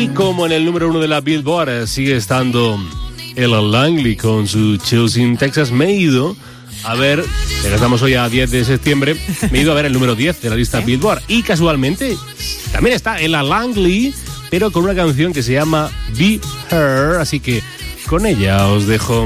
Y como en el número 1 de la Billboard sigue estando Ella Langley con su Chills in Texas, me he ido a ver, ya que estamos hoy a 10 de septiembre, me he ido a ver el número 10 de la lista Billboard. Y casualmente también está Ella Langley, pero con una canción que se llama Be Her, así que con ella os dejo.